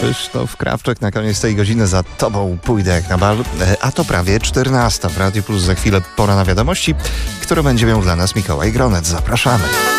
Krzysztof Krawczyk na koniec tej godziny. Za tobą pójdę jak na bal, a to prawie 14 w Radiu Plus. Za chwilę pora na wiadomości, które będzie miał dla nas Mikołaj Gronec. Zapraszamy.